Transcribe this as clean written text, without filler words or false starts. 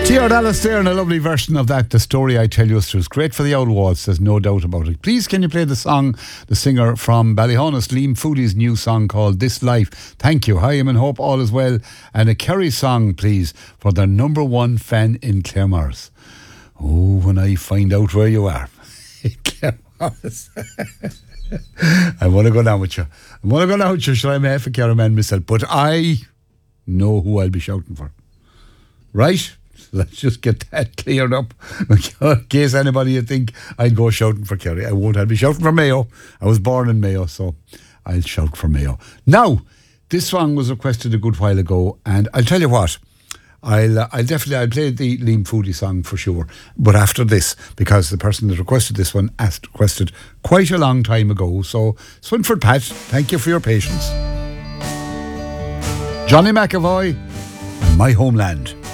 Tierra Dallas there in a lovely version of that. The Story I Tell You is great for the old waltz, there's no doubt about it. Please, can you play the song, the singer from Ballyhonus, Liam Foodie's new song called This Life? Thank you. Hi, and hope all is well. And a Kerry song, please, for their number one fan in Claremorris. Oh, when I find out where you are. Claremorris. I want to go down with you. Sure, I'm half a Kerry man myself, but I know who I'll be shouting for. Right? Let's just get that cleared up in case anybody you think I'd go shouting for Kerry. I won't. I'll be shouting for Mayo. I was born in Mayo, so I'll shout for Mayo. Now, this song was requested a good while ago, and I'll tell you what, I'll play the Liam Foodie song for sure, but after this, because the person that requested this one requested quite a long time ago. So, Swinford Pat, thank you for your patience. Johnny McAvoy and My Homeland.